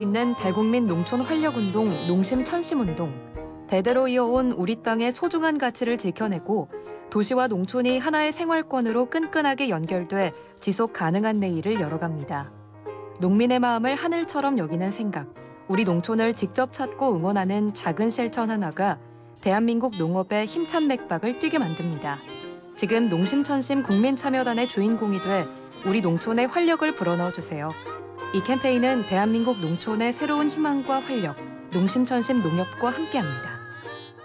있는 대국민 농촌 활력운동 농심천심운동. 대대로 이어온 우리 땅의 소중한 가치를 지켜내고 도시와 농촌이 하나의 생활권으로 끈끈하게 연결돼 지속 가능한 내일을 열어갑니다. 농민의 마음을 하늘처럼 여기는 생각, 우리 농촌을 직접 찾고 응원하는 작은 실천 하나가 대한민국 농업의 힘찬 맥박을 뛰게 만듭니다. 지금 농심천심 국민참여단의 주인공이 돼 우리 농촌의 활력을 불어넣어 주세요. 이 캠페인은 대한민국 농촌의 새로운 희망과 활력, 농심천심 농협과 함께합니다.